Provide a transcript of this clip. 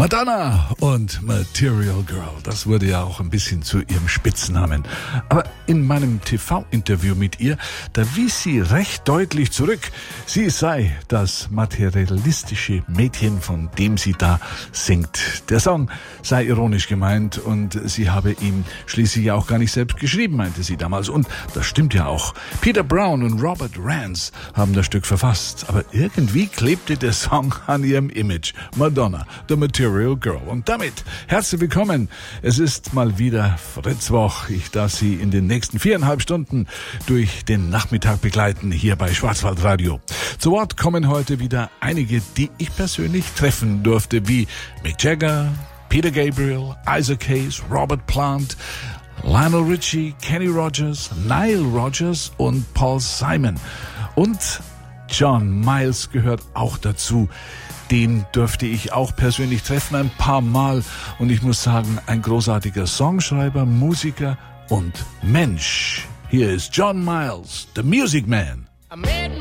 Madonna und Material Girl, das wurde ja auch ein bisschen zu ihrem Spitznamen. Aber in meinem TV-Interview mit ihr, da wies sie recht deutlich zurück, sie sei das materialistische Mädchen, von dem sie da singt. Der Song sei ironisch gemeint und sie habe ihn schließlich ja auch gar nicht selbst geschrieben, meinte sie damals. Und das stimmt ja auch. Peter Brown und Robert Rance haben das Stück verfasst, aber irgendwie klebte der Song an ihrem Image. Madonna, The Material Girl. Und damit herzlich willkommen. Es ist mal wieder Fritzwoch. Ich darf Sie in den nächsten 4,5 Stunden durch den Nachmittag begleiten hier bei Schwarzwaldradio. Zu Wort kommen heute wieder einige, die ich persönlich treffen durfte, wie Mick Jagger, Peter Gabriel, Isaac Hayes, Robert Plant, Lionel Richie, Kenny Rogers, Nile Rodgers und Paul Simon. Und John Miles gehört auch dazu. Den durfte ich auch persönlich treffen, ein paar Mal. Und ich muss sagen, ein großartiger Songschreiber, Musiker und Mensch. Hier ist John Miles, The Music Man.